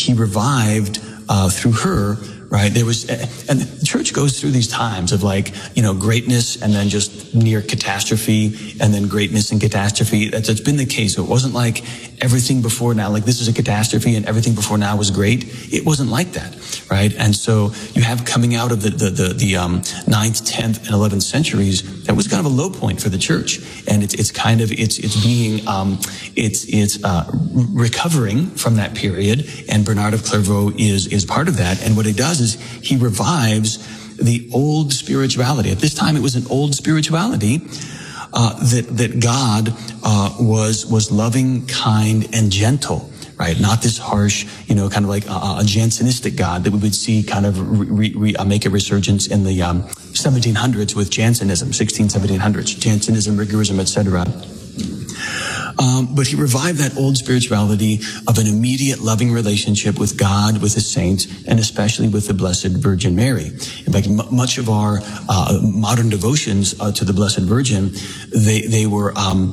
he revived through her. Right, there was, and the church goes through these times of greatness and then just near catastrophe and then greatness and catastrophe. That's been the case. So it wasn't like everything before now, like this is a catastrophe and everything before now was great. It wasn't like that, right? And so you have coming out of the 9th, 10th, and 11th centuries, that was kind of a low point for the church, and it's recovering from that period. And Bernard of Clairvaux is part of that. And what he does is he revives the old spirituality. At this time, it was an old spirituality that God was loving, kind, and gentle. Right, not this harsh, kind of like a Jansenistic God that we would see kind of make a resurgence in the 1700s with Jansenism, 1700s, Jansenism, rigorism, etc. But he revived that old spirituality of an immediate loving relationship with God, with his saints, and especially with the Blessed Virgin Mary. In fact, much of our modern devotions to the Blessed Virgin, they were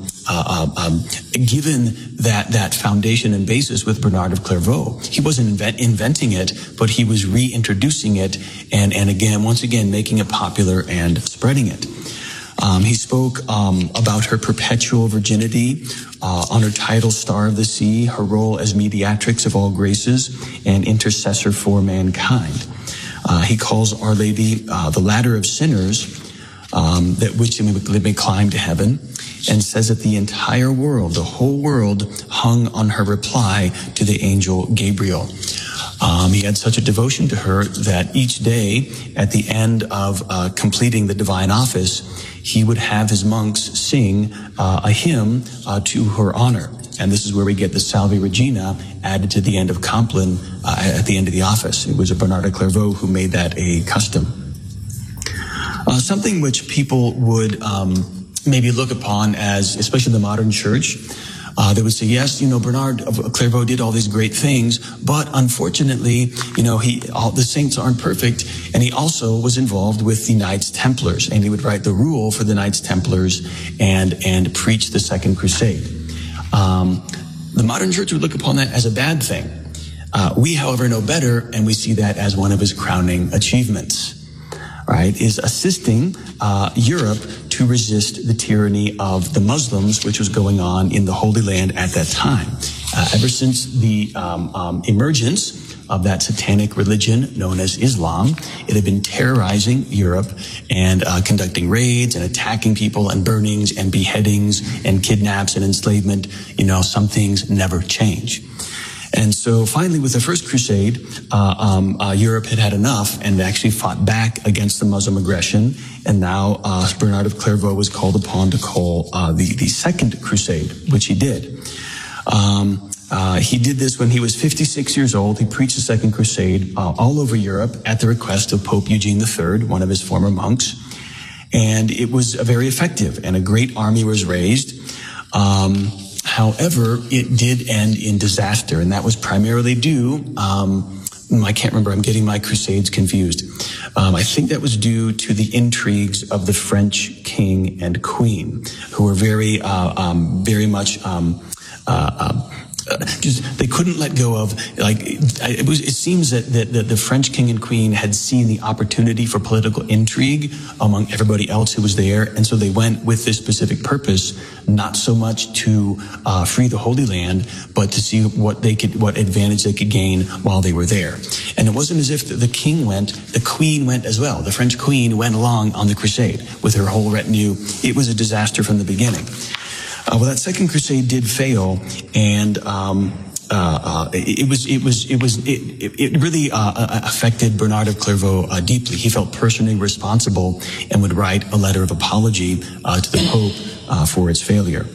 given that foundation and basis with Bernard of Clairvaux. He wasn't inventing it, but he was reintroducing it, and again, once again, making it popular and spreading it. He spoke about her perpetual virginity, on her title, Star of the Sea, her role as mediatrix of all graces, and intercessor for mankind. He calls Our Lady the ladder of sinners, that which they may climb to heaven, and says that the entire world, the whole world, hung on her reply to the angel Gabriel. He had such a devotion to her that each day, at the end of completing the divine office, he would have his monks sing a hymn to her honor. And this is where we get the Salve Regina added to the end of Compline at the end of the office. It was Bernard of Clairvaux who made that a custom. Something which people would maybe look upon as, especially the modern church, they would say, yes, Bernard of Clairvaux did all these great things, but unfortunately, the saints aren't perfect, and he also was involved with the Knights Templars, and he would write the rule for the Knights Templars and preach the Second Crusade. The modern church would look upon that as a bad thing. We, however, know better, and we see that as one of his crowning achievements. Right, is assisting Europe to resist the tyranny of the Muslims, which was going on in the Holy Land at that time. Ever since the emergence of that satanic religion known as Islam, it had been terrorizing Europe and conducting raids and attacking people and burnings and beheadings and kidnaps and enslavement. Some things never change. And so finally, with the First Crusade, Europe had enough and actually fought back against the Muslim aggression. And now Bernard of Clairvaux was called upon to call the Second Crusade, which he did. He did this when he was 56 years old. He preached the Second Crusade all over Europe at the request of Pope Eugene III, one of his former monks. And it was very effective, and a great army was raised. However, it did end in disaster, and that was primarily due, I can't remember, I'm getting my crusades confused. I think that was due to the intrigues of the French king and queen, who were very much they couldn't let go of, it seems that the French king and queen had seen the opportunity for political intrigue among everybody else who was there, and so they went with this specific purpose, not so much to free the Holy Land, but to see what advantage they could gain while they were there. And it wasn't as if the king went, the queen went as well. The French queen went along on the crusade with her whole retinue. It was a disaster from the beginning. Well, that Second Crusade did fail, and it really affected Bernard of Clairvaux deeply. He felt personally responsible and would write a letter of apology to the Pope for its failure.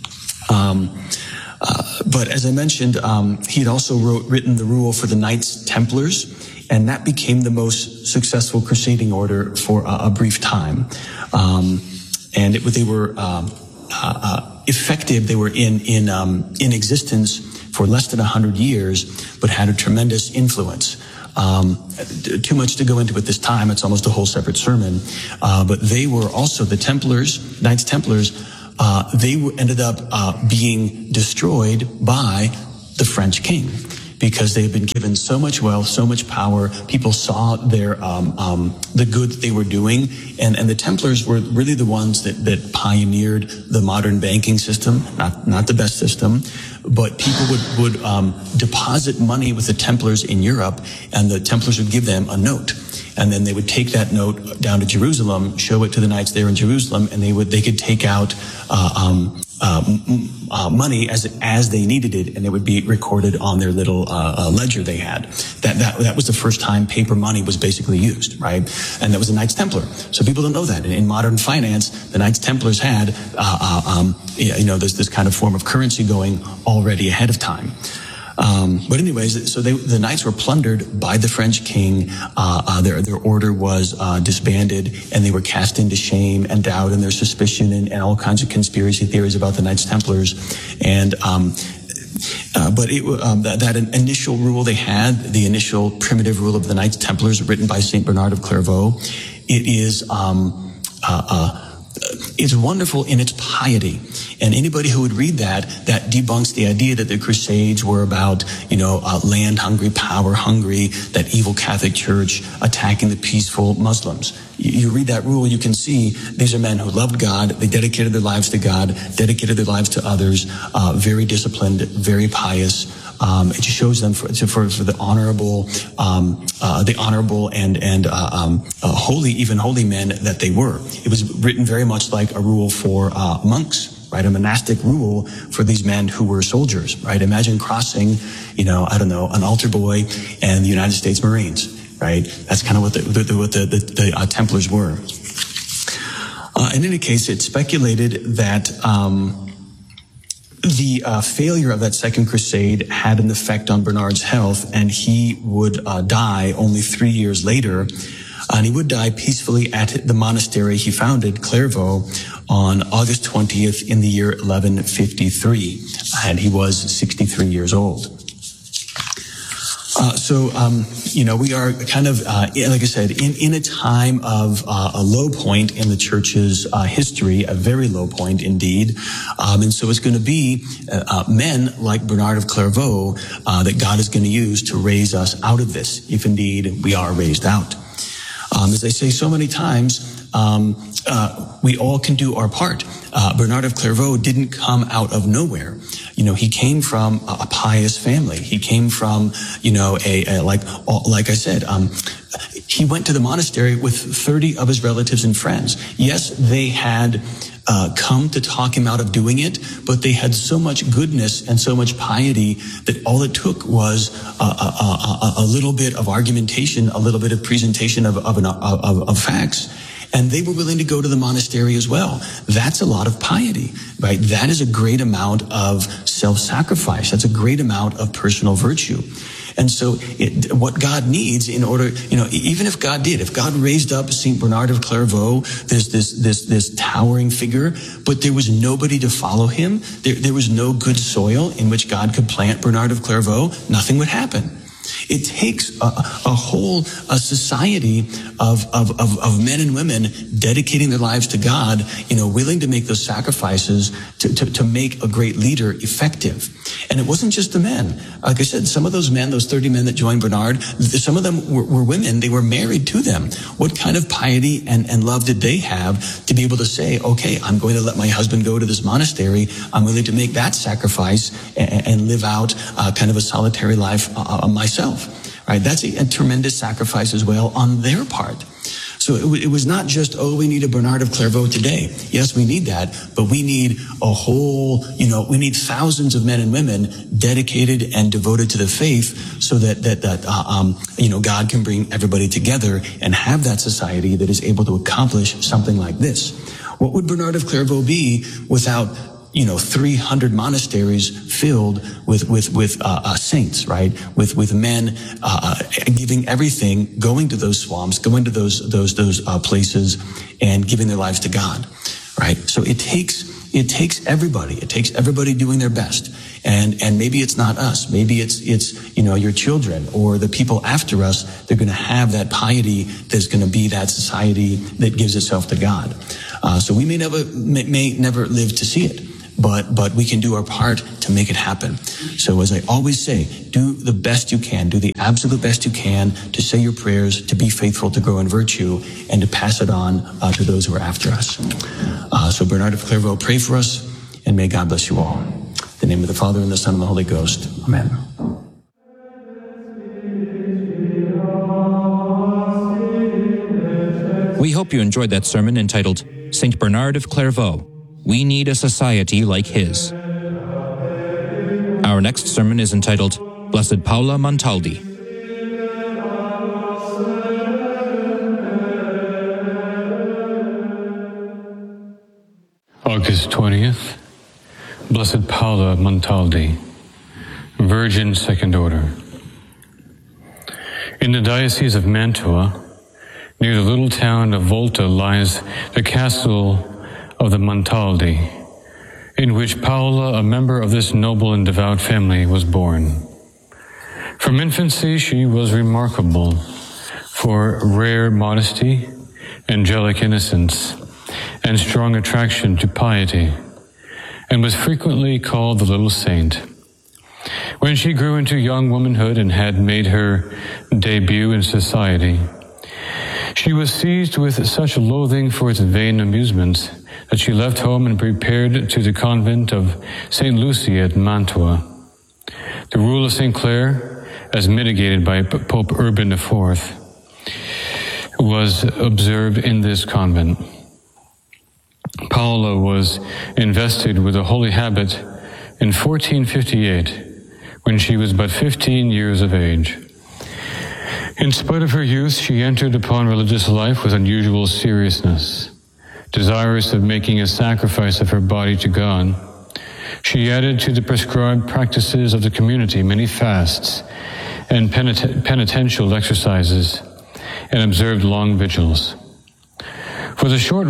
But as I mentioned, he had also written the rule for the Knights Templars, and that became the most successful crusading order for a brief time. And they were effective. They were in existence for less than 100 years, but had a tremendous influence. Too much to go into at this time. It's almost a whole separate sermon. But they were also the Templars, Knights Templars. Ended up being destroyed by the French king, because they had been given so much wealth, so much power. People saw their the good that they were doing, and the Templars were really the ones that pioneered the modern banking system. Not the best system, but people would deposit money with the Templars in Europe, and the Templars would give them a note. And then they would take that note down to Jerusalem, show it to the knights there in Jerusalem, and they could take out money as they needed it, and it would be recorded on their little ledger they had. That was the first time paper money was basically used, right? And that was the Knights Templar. So people don't know that in modern finance, the Knights Templars had this kind of form of currency going already ahead of time. But anyways, so the knights were plundered by the French king. Their order was disbanded, and they were cast into shame and doubt, and there's suspicion and all kinds of conspiracy theories about the Knights Templars. And that initial rule they had, the initial primitive rule of the Knights Templars, written by Saint Bernard of Clairvaux, it is it's wonderful in its piety. And anybody who would read that debunks the idea that the Crusades were about, land hungry, power hungry, that evil Catholic Church attacking the peaceful Muslims. You read that rule, you can see these are men who loved God. They dedicated their lives to God, dedicated their lives to others, very disciplined, very pious. It just shows them for the honorable and holy men that they were. It was written very much like a rule for monks, right? A monastic rule for these men who were soldiers, right? Imagine crossing, an altar boy and the United States Marines, right? That's kind of what the Templars were. In any case, it's speculated that the failure of that Second Crusade had an effect on Bernard's health, and he would die only 3 years later. And he would die peacefully at the monastery he founded, Clairvaux, on August 20th in the year 1153. And he was 63 years old. We are kind of, like I said, in a time of a low point in the church's history, a very low point indeed. And so it's going to be men like Bernard of Clairvaux that God is going to use to raise us out of this, if indeed we are raised out. As I say so many times, we all can do our part. Bernard of Clairvaux didn't come out of nowhere. He came from a pious family. He came from, like I said, he went to the monastery with 30 of his relatives and friends. Yes, they had come to talk him out of doing it, but they had so much goodness and so much piety that all it took was a little bit of argumentation, a little bit of presentation of facts. And they were willing to go to the monastery as well. That's a lot of piety, right? That is a great amount of self-sacrifice. That's a great amount of personal virtue. And so what God needs in order, even if God raised up Saint Bernard of Clairvaux, there's this towering figure, but there was nobody to follow him. There was no good soil in which God could plant Bernard of Clairvaux. Nothing would happen. It takes a whole society of men and women dedicating their lives to God, willing to make those sacrifices to make a great leader effective. And it wasn't just the men. Like I said, some of those men, those 30 men that joined Bernard, some of them were women. They were married to them. What kind of piety and love did they have to be able to say, okay, I'm going to let my husband go to this monastery. I'm willing to make that sacrifice and live out kind of a solitary life myself. Right? That's a tremendous sacrifice as well on their part. So it was not just, we need a Bernard of Clairvaux today. Yes, we need that, but we need a whole, we need thousands of men and women dedicated and devoted to the faith so that God can bring everybody together and have that society that is able to accomplish something like this. What would Bernard of Clairvaux be without 300 monasteries filled with saints, right? With men giving everything, going to those swamps, going to those places, and giving their lives to God, right? So it takes everybody. It takes everybody doing their best, and maybe it's not us. Maybe it's your children or the people after us. They're going to have that piety. There's going to be that society that gives itself to God. So we may never live to see it. but we can do our part to make it happen. So as I always say, do the best you can, do the absolute best you can to say your prayers, to be faithful, to grow in virtue, and to pass it on to those who are after us. So Bernard of Clairvaux, pray for us, and may God bless you all. In the name of the Father, and the Son, and the Holy Ghost. Amen. We hope you enjoyed that sermon entitled, St. Bernard of Clairvaux, We Need a Society Like His. Our next sermon is entitled, Blessed Paula Montaldi. August 20th, Blessed Paula Montaldi, Virgin Second Order. In the Diocese of Mantua, near the little town of Volta, lies the castle of the Montaldi, in which Paula, a member of this noble and devout family, was born. From infancy, she was remarkable for rare modesty, angelic innocence, and strong attraction to piety, and was frequently called the little saint. When she grew into young womanhood and had made her debut in society, she was seized with such loathing for its vain amusements that she left home and prepared to the convent of St. Lucy at Mantua. The rule of St. Clare, as mitigated by Pope Urban IV, was observed in this convent. Paula was invested with the holy habit in 1458, when she was but 15 years of age. In spite of her youth, she entered upon religious life with unusual seriousness. Desirous of making a sacrifice of her body to God, she added to the prescribed practices of the community many fasts and penitential exercises, and observed long vigils. For the short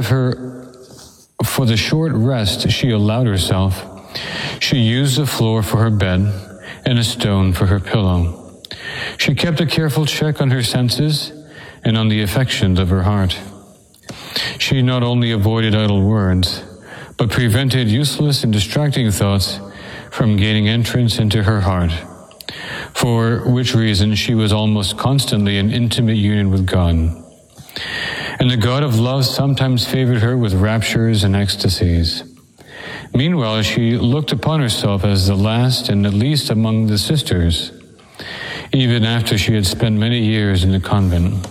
rest she allowed herself, she used the floor for her bed and a stone for her pillow. She kept a careful check on her senses and on the affections of her heart. She not only avoided idle words, but prevented useless and distracting thoughts from gaining entrance into her heart, for which reason she was almost constantly in intimate union with God. And the God of love sometimes favored her with raptures and ecstasies. Meanwhile, she looked upon herself as the last and the least among the sisters, even after she had spent many years in the convent.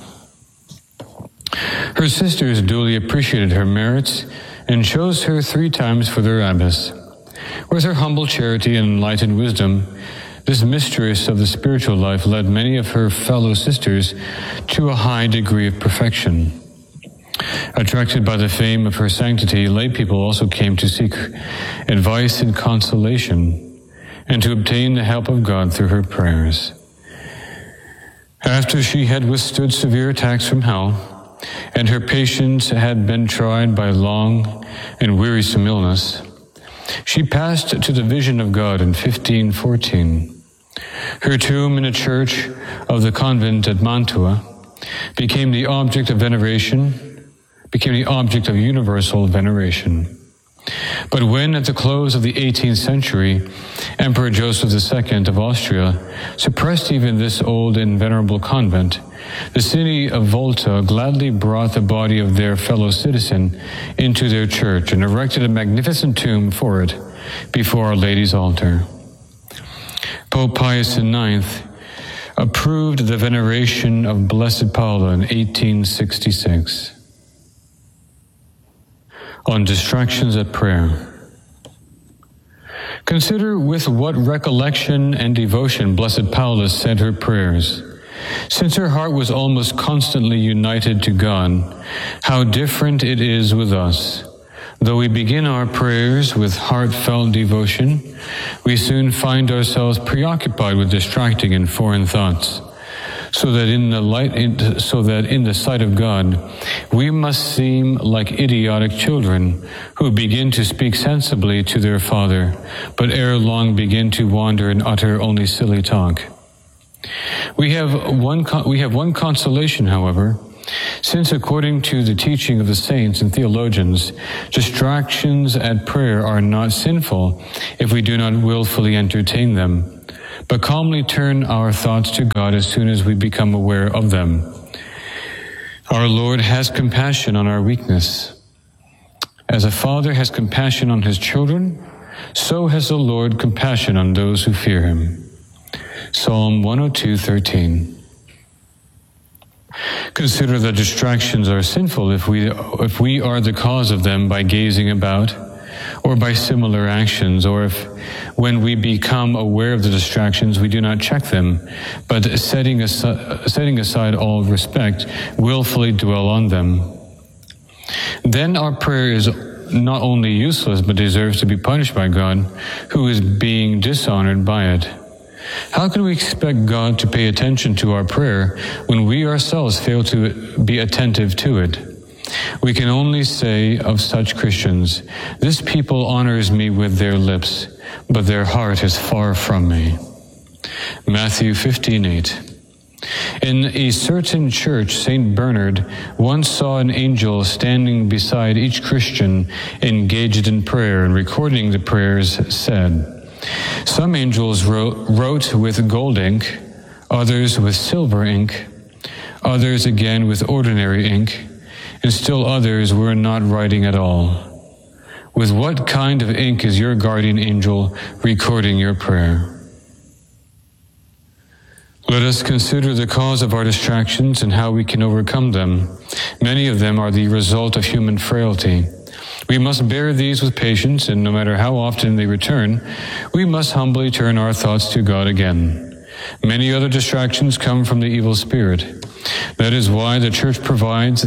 Her sisters duly appreciated her merits and chose her 3 times for their abbess. With her humble charity and enlightened wisdom, this mistress of the spiritual life led many of her fellow sisters to a high degree of perfection. Attracted by the fame of her sanctity, lay people also came to seek advice and consolation, and to obtain the help of God through her prayers. After she had withstood severe attacks from hell, and her patience had been tried by long and wearisome illness, she passed to the vision of God in 1514. Her tomb in a church of the convent at Mantua became the object of universal veneration. But when, at the close of the 18th century, Emperor Joseph II of Austria suppressed even this old and venerable convent, the city of Volta gladly brought the body of their fellow citizen into their church and erected a magnificent tomb for it before Our Lady's altar. Pope Pius IX approved the veneration of Blessed Paula in 1866. On distractions at prayer. Consider with what recollection and devotion Blessed Paula said her prayers. Since her heart was almost constantly united to God, how different it is with us. Though we begin our prayers with heartfelt devotion, we soon find ourselves preoccupied with distracting and foreign thoughts. So that in the sight of God, we must seem like idiotic children who begin to speak sensibly to their Father, but ere long begin to wander and utter only silly talk. We have one consolation, however, Since according to the teaching of the saints and theologians, distractions at prayer are not sinful if we do not willfully entertain them, but calmly turn our thoughts to God as soon as we become aware of them. Our Lord has compassion on our weakness. As a father has compassion on his children, so has the Lord compassion on those who fear him. Psalm 102:13. Consider that distractions are sinful if we are the cause of them by gazing about, or by similar actions, or if when we become aware of the distractions we do not check them, but setting aside all respect, willfully dwell on them. Then our prayer is not only useless but deserves to be punished by God, who is being dishonored by it. How can we expect God to pay attention to our prayer when we ourselves fail to be attentive to it? We can only say of such Christians, "This people honors me with their lips, but their heart is far from me." Matthew 15:8. In a certain church, St. Bernard once saw an angel standing beside each Christian engaged in prayer, and recording the prayers said, "Some angels wrote with gold ink, others with silver ink, others again with ordinary ink, and still others were not writing at all. With what kind of ink is your guardian angel recording your prayer?" Let us consider the cause of our distractions and how we can overcome them. Many of them are the result of human frailty. We must bear these with patience, and no matter how often they return, we must humbly turn our thoughts to God again. Many other distractions come from the evil spirit. That is why the Church provides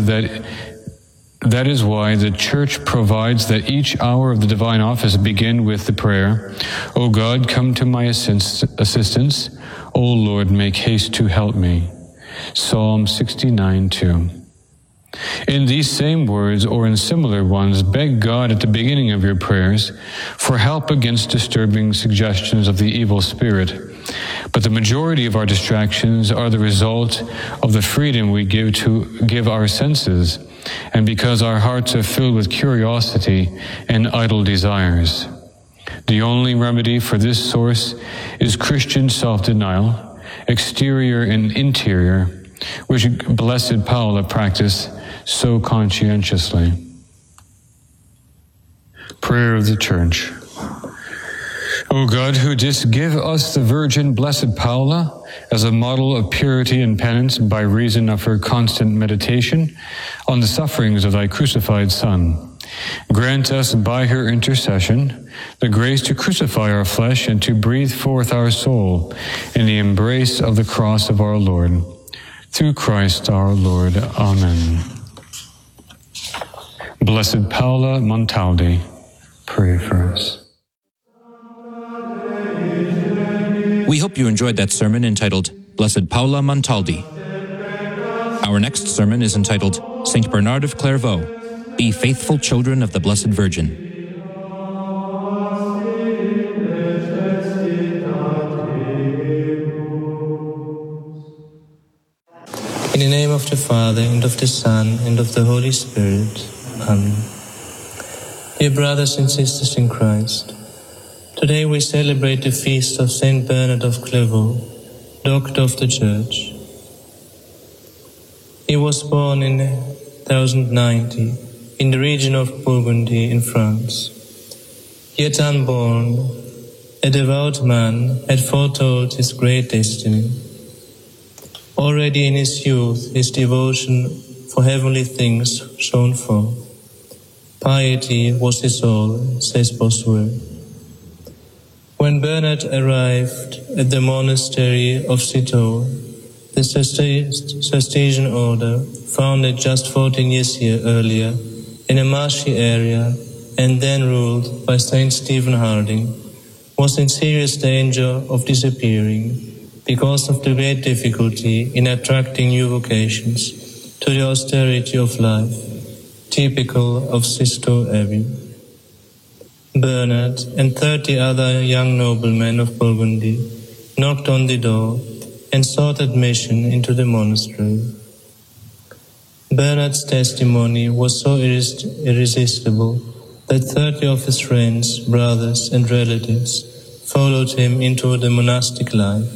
that each hour of the divine office begin with the prayer, "O God, come to my assistance. O Lord, make haste to help me." Psalm 69:2. In these same words, or in similar ones, beg God at the beginning of your prayers for help against disturbing suggestions of the evil spirit. But the majority of our distractions are the result of the freedom we give our senses, and because our hearts are filled with curiosity and idle desires. The only remedy for this source is Christian self-denial, exterior and interior, which Blessed Paula practiced so conscientiously. Prayer of the Church. O God, who didst give us the Virgin Blessed Paula as a model of purity and penance by reason of her constant meditation on the sufferings of thy crucified Son, grant us by her intercession the grace to crucify our flesh and to breathe forth our soul in the embrace of the cross of our Lord. Through Christ our Lord. Amen. Blessed Paula Montaldi, pray for us. We hope you enjoyed that sermon entitled Blessed Paula Montaldi. Our next sermon is entitled Saint Bernard of Clairvaux, Be Faithful Children of the Blessed Virgin. In the name of the Father, and of the Son, and of the Holy Spirit. Amen. Dear brothers and sisters in Christ, today we celebrate the feast of Saint Bernard of Clairvaux, Doctor of the Church. He was born in 1090 in the region of Burgundy in France. Yet unborn, a devout man had foretold his great destiny. Already in his youth, his devotion for heavenly things shone forth. Piety was his all, says Bossuet. When Bernard arrived at the monastery of Citeaux, the Cistercian order, founded just 14 years earlier in a marshy area and then ruled by Saint Stephen Harding, was in serious danger of disappearing because of the great difficulty in attracting new vocations to the austerity of life, typical of Citeaux Abbey. Bernard and 30 other young noblemen of Burgundy knocked on the door and sought admission into the monastery. Bernard's testimony was so irresistible that 30 of his friends, brothers, and relatives followed him into the monastic life.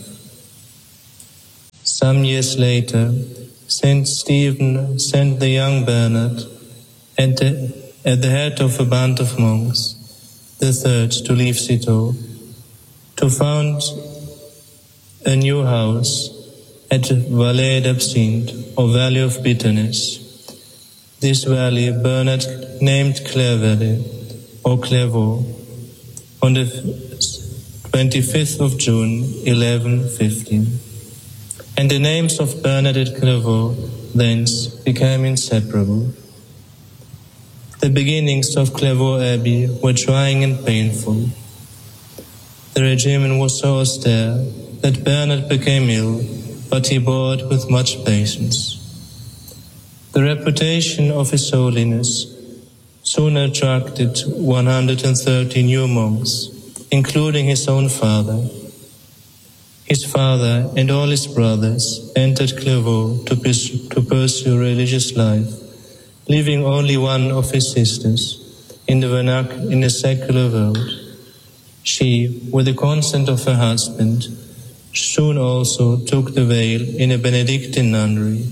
Some years later, Saint Stephen sent the young Bernard at the head of a band of monks, the third to leave Citeaux, to found a new house at Vallée d'Absinthe, or Valley of Bitterness. This valley Bernard named Clairvalley, or Clairvaux, on the 25th of June, 1115. And the names of Bernard and Clairvaux thence became inseparable. The beginnings of Clairvaux Abbey were trying and painful. The regimen was so austere that Bernard became ill, but he bore it with much patience. The reputation of His Holiness soon attracted 130 new monks, including his own father. His father and all his brothers entered Clairvaux to pursue religious life, leaving only one of his sisters in the secular world. She, with the consent of her husband, soon also took the veil in a Benedictine nunnery.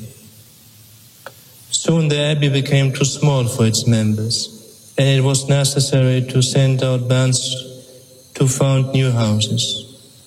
Soon the abbey became too small for its members, and it was necessary to send out bands to found new houses.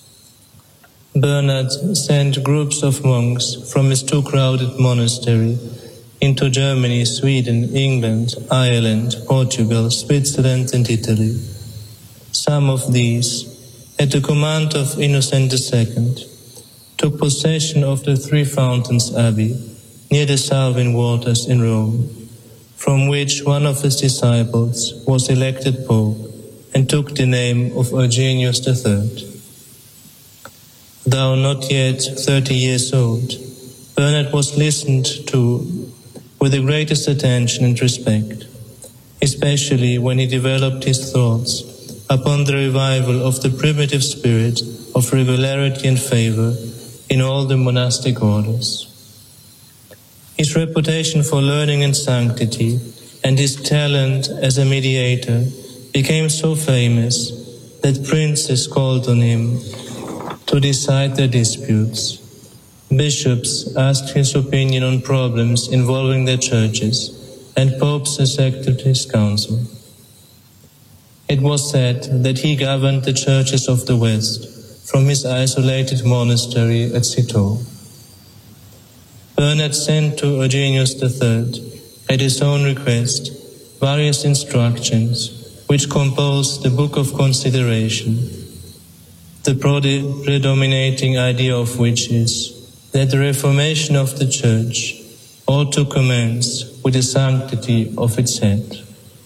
Bernard sent groups of monks from his too crowded monastery into Germany, Sweden, England, Ireland, Portugal, Switzerland, and Italy. Some of these, at the command of Innocent II, took possession of the Three Fountains Abbey near the Salvin waters in Rome, from which one of his disciples was elected Pope and took the name of Eugenius III. Though not yet 30 years old, Bernard was listened to with the greatest attention and respect, especially when he developed his thoughts upon the revival of the primitive spirit of regularity and favor in all the monastic orders. His reputation for learning and sanctity and his talent as a mediator became so famous that princes called on him to decide their disputes. Bishops asked his opinion on problems involving their churches, and popes accepted his counsel. It was said that he governed the churches of the West from his isolated monastery at Citeaux. Bernard sent to Eugenius III, at his own request, various instructions which compose the Book of Consideration, the predominating idea of which is that the reformation of the Church ought to commence with the sanctity of its head.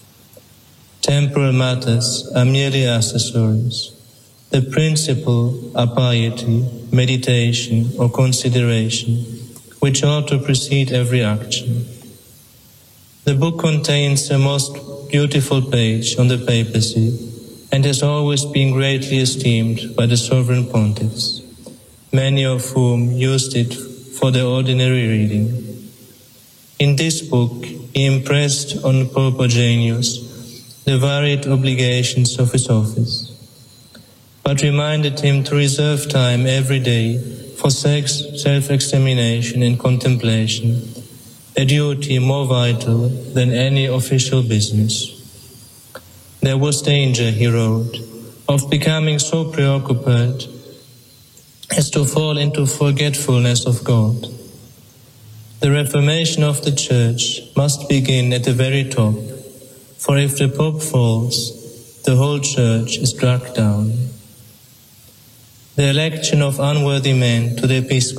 Temporal matters are merely accessories. The principle are piety, meditation, or consideration, which ought to precede every action. The book contains a most beautiful page on the papacy and has always been greatly esteemed by the sovereign pontiffs, many of whom used it for their ordinary reading. In this book, he impressed on Pope Eugenius the varied obligations of his office, but reminded him to reserve time every day for self-examination and contemplation, a duty more vital than any official business. There was danger, he wrote, of becoming so preoccupied as to fall into forgetfulness of God. The reformation of the Church must begin at the very top, for if the Pope falls, the whole Church is dragged down. The election of unworthy men to the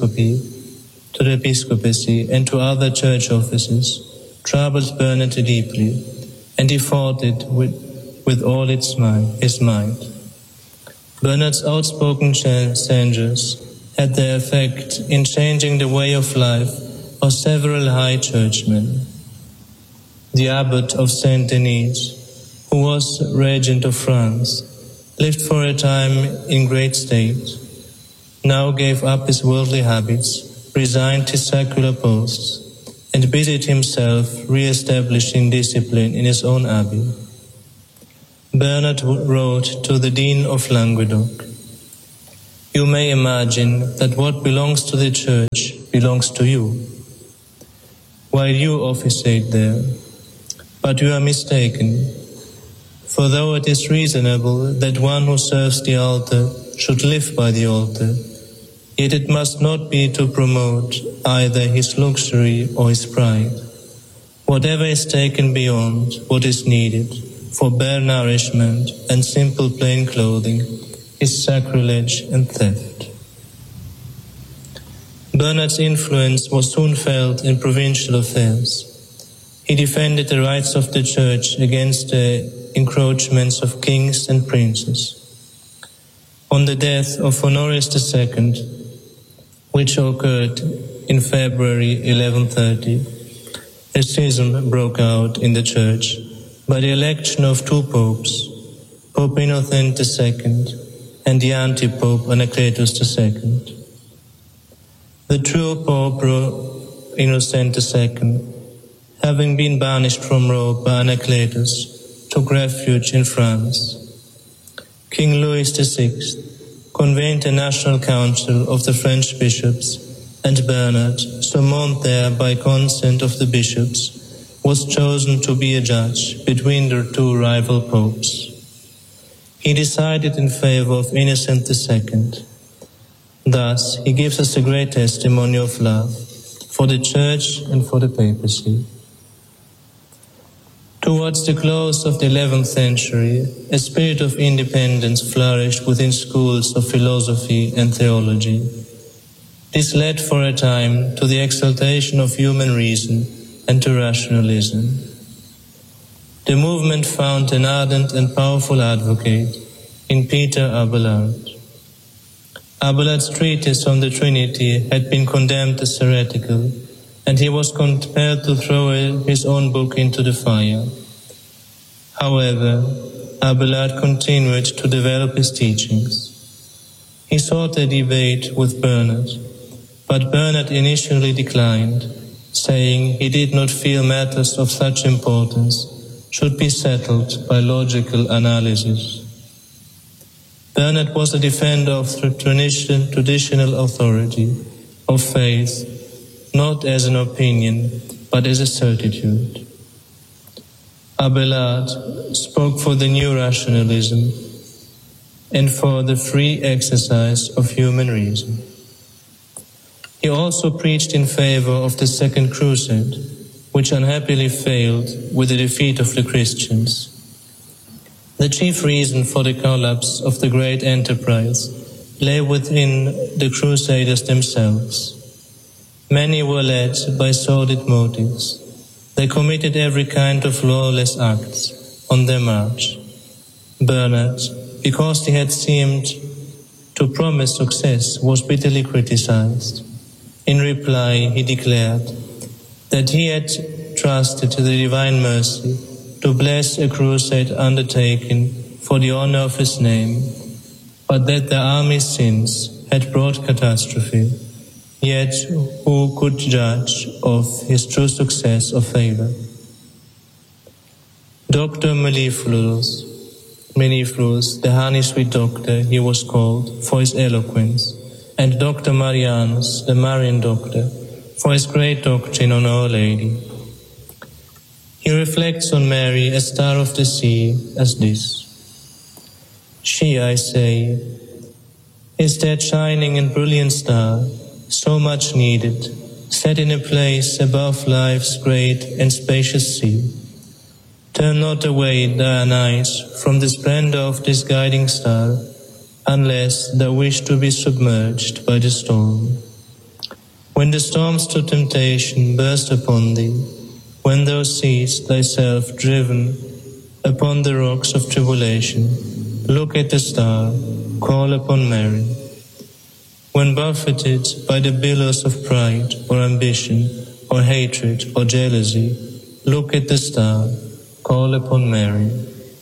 episcopacy and to other church offices troubled Bernard deeply, and he fought it with all his might. Bernard's outspoken censures had their effect in changing the way of life of several high churchmen. The abbot of Saint Denis, who was regent of France, lived for a time in great state, now gave up his worldly habits, resigned his secular posts, and busied himself re-establishing discipline in his own abbey. Bernard wrote to the Dean of Languedoc, "You may imagine that what belongs to the Church belongs to you, while you officiate there. But you are mistaken, for though it is reasonable that one who serves the altar should live by the altar, yet it must not be to promote either his luxury or his pride. Whatever is taken beyond what is needed for bare nourishment and simple plain clothing is sacrilege and theft." Bernard's influence was soon felt in provincial affairs. He defended the rights of the Church against the encroachments of kings and princes. On the death of Honorius II, which occurred in February 1130, a schism broke out in the Church by the election of two popes, Pope Innocent II and the anti-pope Anacletus II. The true Pope Innocent II, having been banished from Rome by Anacletus, took refuge in France. King Louis VI convened a national council of the French bishops, and Bernard, summoned there by consent of the bishops, was chosen to be a judge between the two rival popes. He decided in favor of Innocent II. Thus, he gives us a great testimony of love for the Church and for the papacy. Towards the close of the 11th century, a spirit of independence flourished within schools of philosophy and theology. This led for a time to the exaltation of human reason and to rationalism. The movement found an ardent and powerful advocate in Peter Abelard. Abelard's treatise on the Trinity had been condemned as heretical, and he was compelled to throw his own book into the fire. However, Abelard continued to develop his teachings. He sought a debate with Bernard, but Bernard initially declined, saying he did not feel matters of such importance should be settled by logical analysis. Bernard was a defender of traditional authority, of faith, not as an opinion, but as a certitude. Abelard spoke for the new rationalism and for the free exercise of human reason. He also preached in favor of the Second Crusade, which unhappily failed with the defeat of the Christians. The chief reason for the collapse of the great enterprise lay within the Crusaders themselves. Many were led by sordid motives. They committed every kind of lawless acts on their march. Bernard, because he had seemed to promise success, was bitterly criticized. In reply, he declared that he had trusted to the divine mercy to bless a crusade undertaken for the honor of his name, but that the army's sins had brought catastrophe. Yet who could judge of his true success or failure? Dr. Mellifluus, the honey-sweet doctor he was called for his eloquence, and Dr. Marianus, the Marian doctor, for his great doctrine on Our Lady. He reflects on Mary, a star of the sea, as this: "She, I say, is that shining and brilliant star, so much needed, set in a place above life's great and spacious sea. Turn not away thine eyes from the splendor of this guiding star, unless thou wish to be submerged by the storm. When the storms to temptation burst upon thee, when thou seest thyself driven upon the rocks of tribulation, look at the star, call upon Mary. When buffeted by the billows of pride or ambition or hatred or jealousy, look at the star, call upon Mary.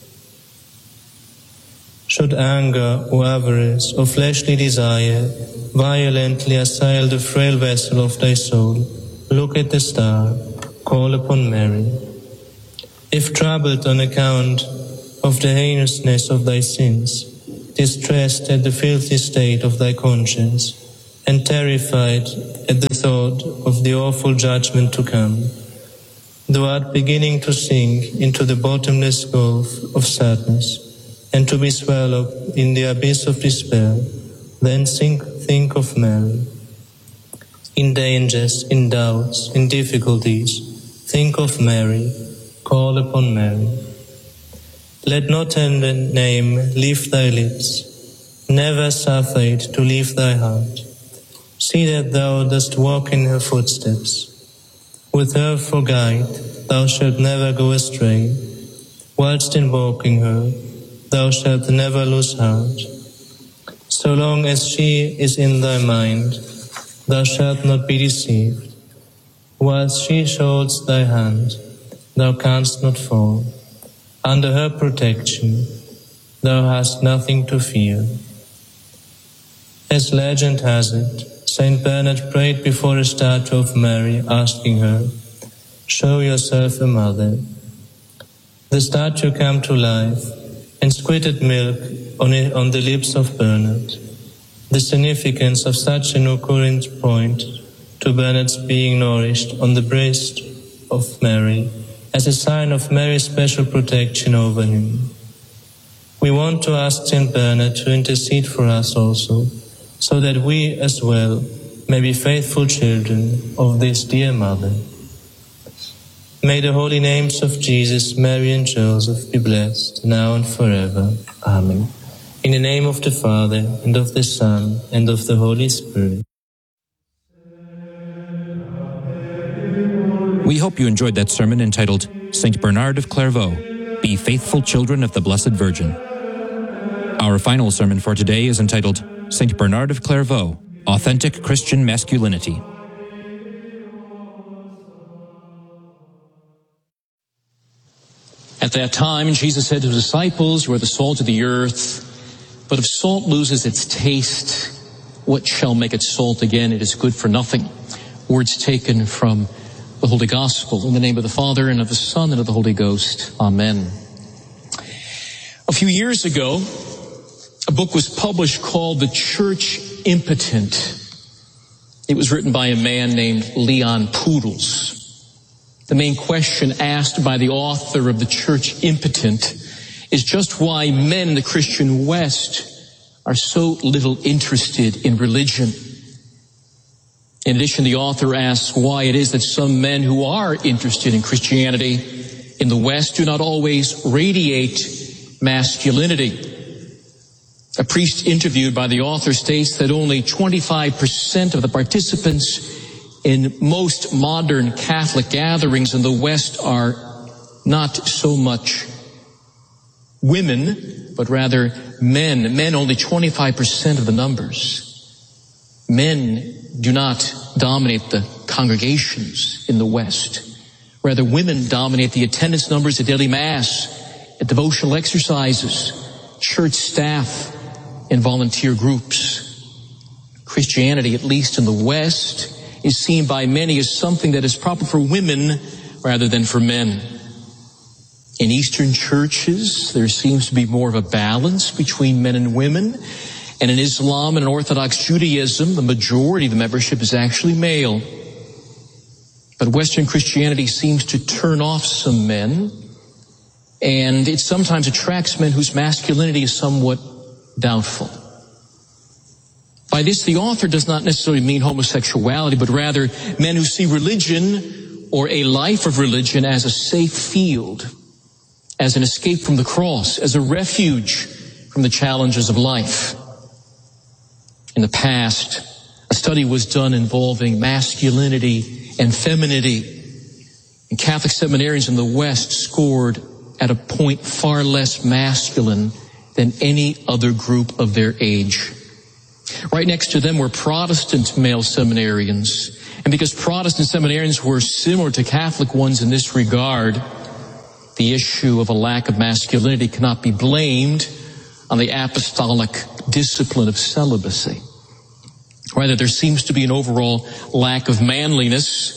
Should anger or avarice or fleshly desire violently assail the frail vessel of thy soul, look at the star, call upon Mary. If troubled on account of the heinousness of thy sins, distressed at the filthy state of thy conscience, and terrified at the thought of the awful judgment to come, thou art beginning to sink into the bottomless gulf of sadness, and to be swallowed in the abyss of despair, then think of Mary. In dangers, in doubts, in difficulties, think of Mary, call upon Mary. Let not her name leave thy lips, never suffer it to leave thy heart. See that thou dost walk in her footsteps. With her for guide, thou shalt never go astray. Whilst in walking her, thou shalt never lose heart. So long as she is in thy mind, thou shalt not be deceived. Whilst she holds thy hand, thou canst not fall. Under her protection, thou hast nothing to fear. As legend has it, Saint Bernard prayed before a statue of Mary, asking her, "Show yourself a mother." The statue came to life and squirted milk on the lips of Bernard. The significance of such an occurrence point to Bernard's being nourished on the breast of Mary as a sign of Mary's special protection over him. We want to ask Saint Bernard to intercede for us also, so that we as well may be faithful children of this dear Mother. May the holy names of Jesus, Mary and Joseph be blessed now and forever. Amen. In the name of the Father, and of the Son, and of the Holy Spirit. We hope you enjoyed that sermon entitled Saint Bernard of Clairvaux, Be Faithful Children of the Blessed Virgin. Our final sermon for today is entitled Saint Bernard of Clairvaux, Authentic Christian Masculinity. At that time, Jesus said to his disciples, "You are the salt of the earth, but if salt loses its taste, what shall make it salt again? It is good for nothing." Words taken from the Holy Gospel. In the name of the Father, and of the Son, and of the Holy Ghost. Amen. A few years ago, a book was published called The Church Impotent. It was written by a man named Leon Poodles. The main question asked by the author of The Church Impotent is just why men in the Christian West are so little interested in religion. In addition, the author asks why it is that some men who are interested in Christianity in the West do not always radiate masculinity. A priest interviewed by the author states that only 25% of the participants in most modern Catholic gatherings in the West are not so much women, but rather men. Men, only 25% of the numbers. Men do not dominate the congregations in the West. Rather, women dominate the attendance numbers at daily Mass, at devotional exercises, church staff, and volunteer groups. Christianity, at least in the West, is seen by many as something that is proper for women rather than for men. In Eastern churches, there seems to be more of a balance between men and women. And in Islam and Orthodox Judaism, the majority of the membership is actually male. But Western Christianity seems to turn off some men, and it sometimes attracts men whose masculinity is somewhat doubtful. By this, the author does not necessarily mean homosexuality, but rather men who see religion or a life of religion as a safe field, as an escape from the cross, as a refuge from the challenges of life. In the past, a study was done involving masculinity and femininity. And Catholic seminarians in the West scored at a point far less masculine than any other group of their age. Right next to them were Protestant male seminarians. And because Protestant seminarians were similar to Catholic ones in this regard, the issue of a lack of masculinity cannot be blamed on the apostolic discipline of celibacy. Rather, there seems to be an overall lack of manliness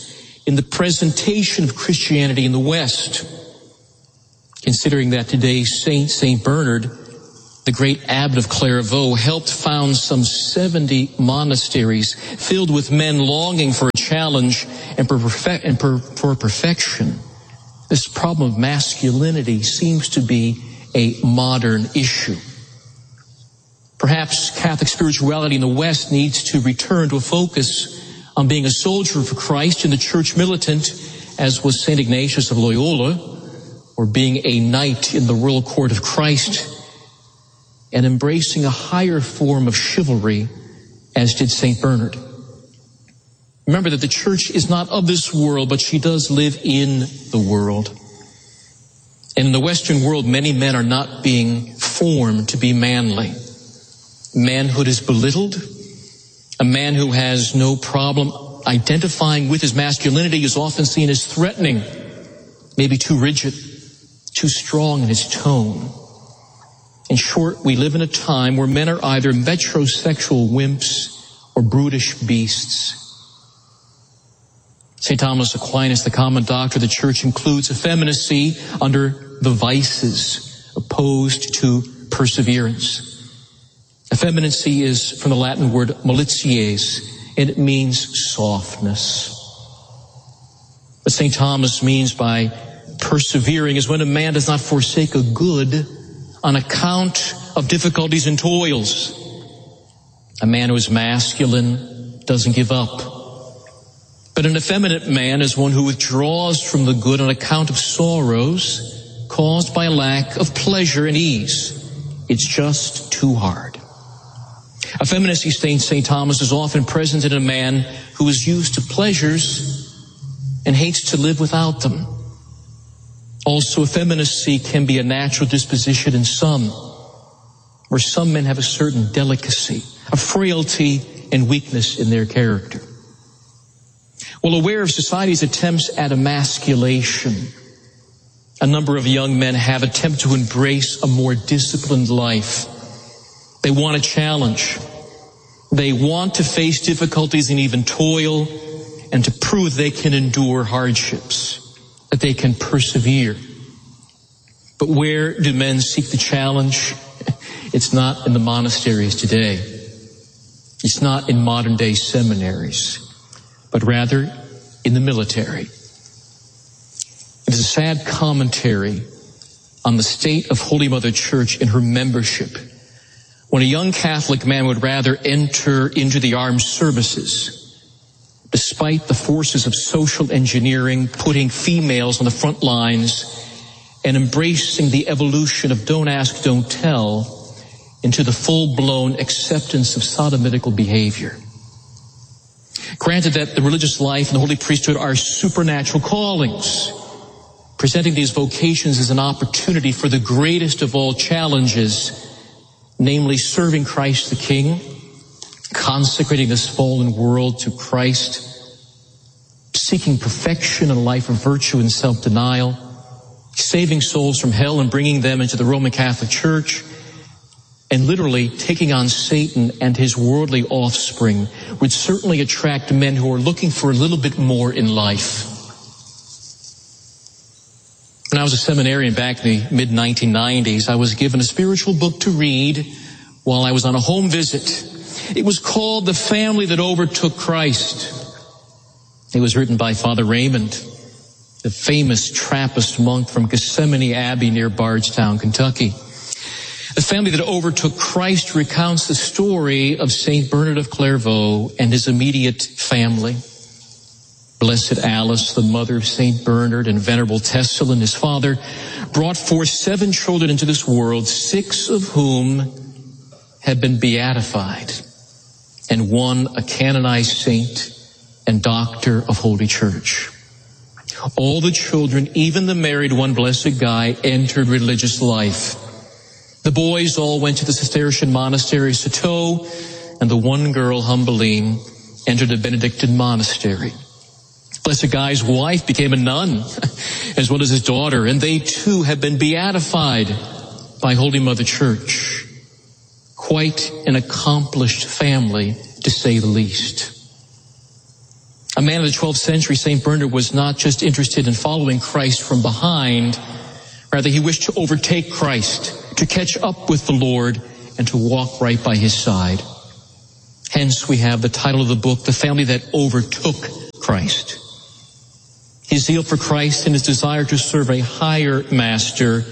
in the presentation of Christianity in the West. Considering that today's saint, St. Bernard, the great abbot of Clairvaux, helped found some 70 monasteries filled with men longing for a challenge and for perfection. This problem of masculinity seems to be a modern issue. Perhaps Catholic spirituality in the West needs to return to a focus on being a soldier for Christ and the church militant, as was St. Ignatius of Loyola, or being a knight in the royal court of Christ, and embracing a higher form of chivalry, as did St. Bernard. Remember that the church is not of this world, but she does live in the world. And in the Western world, many men are not being formed to be manly. Manhood is belittled. A man who has no problem identifying with his masculinity is often seen as threatening, maybe too rigid, too strong in his tone. In short, we live in a time where men are either metrosexual wimps or brutish beasts. St. Thomas Aquinas, the common doctor of the church, includes effeminacy under the vices opposed to perseverance. Effeminacy is from the Latin word malities, and it means softness. What St. Thomas means by persevering is when a man does not forsake a good on account of difficulties and toils. A man who is masculine doesn't give up. But an effeminate man is one who withdraws from the good on account of sorrows caused by a lack of pleasure and ease. It's just too hard. Effeminacy, St. Thomas, is often present in a man who is used to pleasures and hates to live without them. Also, effeminacy can be a natural disposition in some, where some men have a certain delicacy, a frailty and weakness in their character. Well, aware of society's attempts at emasculation, a number of young men have attempted to embrace a more disciplined life. They want a challenge. They want to face difficulties and even toil, and to prove they can endure hardships, that they can persevere. But where do men seek the challenge? It's not in the monasteries today. It's not in modern day seminaries, but rather in the military. It is a sad commentary on the state of Holy Mother Church and her membership when a young Catholic man would rather enter into the armed services, despite the forces of social engineering putting females on the front lines and embracing the evolution of don't ask, don't tell into the full-blown acceptance of sodomitical behavior. Granted that the religious life and the holy priesthood are supernatural callings, presenting these vocations as an opportunity for the greatest of all challenges, namely serving Christ the King, consecrating this fallen world to Christ, seeking perfection in a life of virtue and self-denial, saving souls from hell and bringing them into the Roman Catholic Church, and literally taking on Satan and his worldly offspring would certainly attract men who are looking for a little bit more in life. When I was a seminarian back in the mid-1990s, I was given a spiritual book to read while I was on a home visit. It was called The Family That Overtook Christ. It was written by Father Raymond, the famous Trappist monk from Gethsemane Abbey near Bardstown, Kentucky. The Family That Overtook Christ recounts the story of St. Bernard of Clairvaux and his immediate family. Blessed Alice, the mother of St. Bernard, and Venerable Tessalin, his father, brought forth 7 children into this world, 6 of whom have been beatified, and 1 a canonized saint and doctor of Holy Church. All the children, even the married one, Blessed Guy, entered religious life. The boys all went to the Cistercian monastery, Citeaux, and the one girl, Humbeline, entered a Benedictine monastery. Blessed Guy's wife became a nun, as well as his daughter, and they too have been beatified by Holy Mother Church. Quite an accomplished family, to say the least. A man of the 12th century, St. Bernard was not just interested in following Christ from behind. Rather, he wished to overtake Christ, to catch up with the Lord, and to walk right by his side. Hence, we have the title of the book, The Family That Overtook Christ. His zeal for Christ and his desire to serve a higher master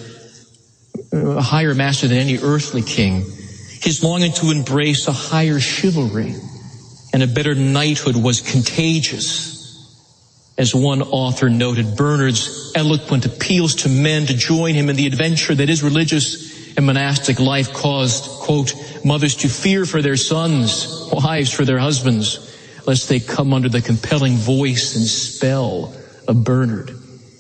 than any earthly king. His longing to embrace a higher chivalry and a better knighthood was contagious. As one author noted, Bernard's eloquent appeals to men to join him in the adventure that is religious and monastic life caused, quote, mothers to fear for their sons, wives for their husbands, lest they come under the compelling voice and spell of Bernard.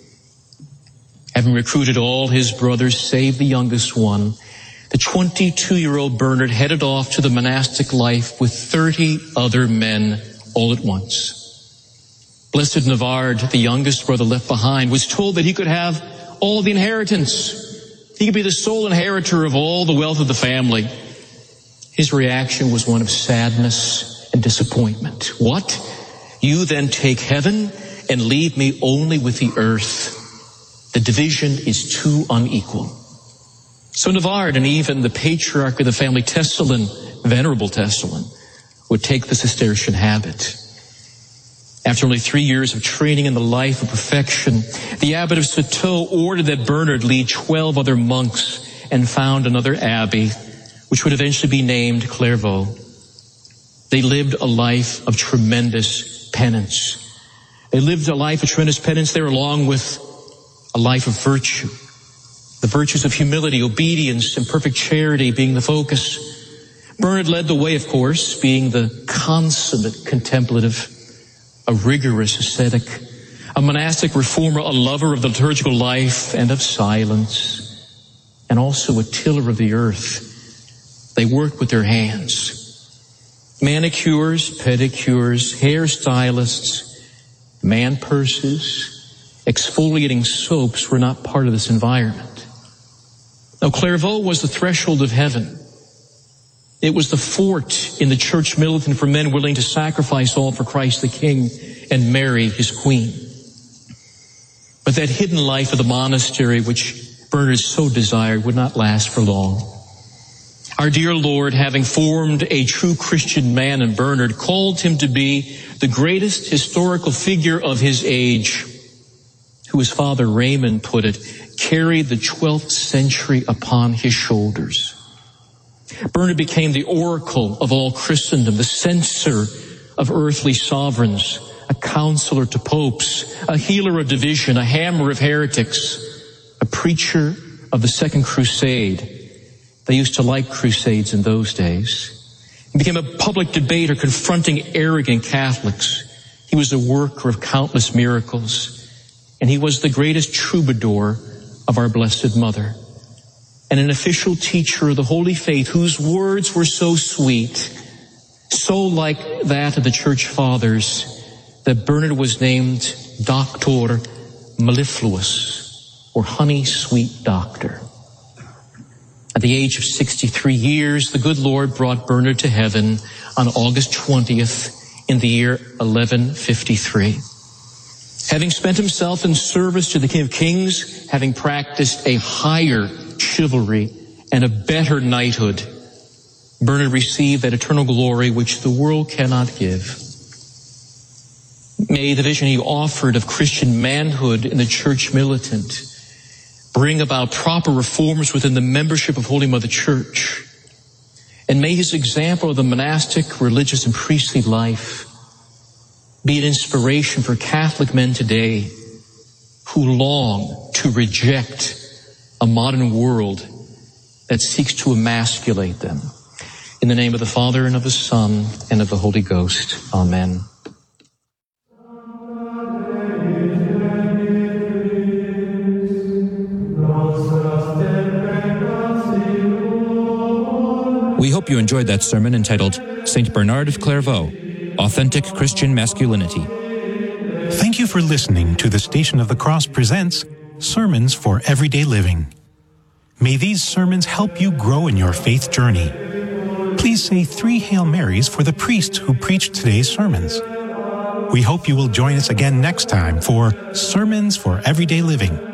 Having recruited all his brothers save the youngest one, the 22-year-old Bernard headed off to the monastic life with 30 other men all at once. Blessed Navard, the youngest brother left behind, was told that he could have all the inheritance. He could be the sole inheritor of all the wealth of the family. His reaction was one of sadness and disappointment. What? You then take heaven and leave me only with the earth. The division is too unequal. So Navard and even the patriarch of the family, Tessalin, Venerable Tessalin, would take the Cistercian habit. After only 3 years of training in the life of perfection, the abbot of Citeaux ordered that Bernard lead 12 other monks and found another abbey, which would eventually be named Clairvaux. They lived a life of tremendous penance. They lived a life of tremendous penance there along with a life of virtue. The virtues of humility, obedience, and perfect charity being the focus. Bernard led the way, of course, being the consummate contemplative, a rigorous ascetic, a monastic reformer, a lover of the liturgical life and of silence, and also a tiller of the earth. They worked with their hands. Manicures, pedicures, hairstylists, man purses, exfoliating soaps were not part of this environment. Now, Clairvaux was the threshold of heaven. It was the fort in the church militant for men willing to sacrifice all for Christ the King and Mary, his queen. But that hidden life of the monastery, which Bernard so desired, would not last for long. Our dear Lord, having formed a true Christian man in Bernard, called him to be the greatest historical figure of his age, who, as Father Raymond put it, carried the 12th century upon his shoulders. Bernard became the oracle of all Christendom, the censor of earthly sovereigns, a counselor to popes, a healer of division, a hammer of heretics, a preacher of the Second Crusade. They used to like crusades in those days. He became a public debater confronting arrogant Catholics. He was a worker of countless miracles, and he was the greatest troubadour of our Blessed Mother, and an official teacher of the Holy Faith whose words were so sweet, so like that of the Church Fathers, that Bernard was named Doctor Mellifluous, or honey sweet doctor. At the age of 63 years, the good Lord brought Bernard to heaven on August 20th in the year 1153. Having spent himself in service to the King of Kings, having practiced a higher chivalry and a better knighthood, Bernard received that eternal glory which the world cannot give. May the vision he offered of Christian manhood in the church militant bring about proper reforms within the membership of Holy Mother Church. And may his example of the monastic, religious, and priestly life be an inspiration for Catholic men today who long to reject a modern world that seeks to emasculate them. In the name of the Father, and of the Son, and of the Holy Ghost. Amen. We hope you enjoyed that sermon entitled St. Bernard of Clairvaux, Authentic Christian Masculinity. Thank you for listening to the Station of the Cross presents Sermons for Everyday Living. May these sermons help you grow in your faith journey. Please say 3 Hail Marys for the priest who preached today's sermons. We hope you will join us again next time for Sermons for Everyday Living.